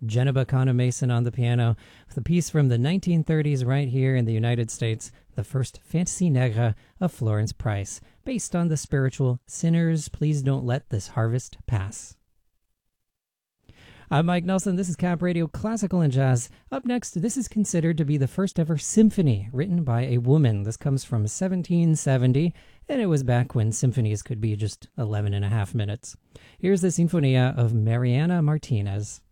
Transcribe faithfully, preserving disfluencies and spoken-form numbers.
Jenna Bacana Mason on the piano, with a piece from the nineteen thirties right here in the United States, the first Fantasy Negre of Florence Price, based on the spiritual Sinners, Please Don't Let This Harvest Pass. I'm Mike Nelson. This is Cap Radio Classical and Jazz. Up next, this is considered to be the first ever symphony written by a woman. This comes from seventeen seventy, and it was back when symphonies could be just eleven and a half minutes. Here's the Sinfonia of Mariana Martinez.